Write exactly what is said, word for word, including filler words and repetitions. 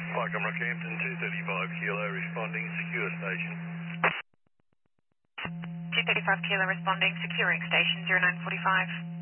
Welcome Rockhampton, two thirty-five kilo responding, secure station. two thirty-five kilo responding, securing station zero nine four five.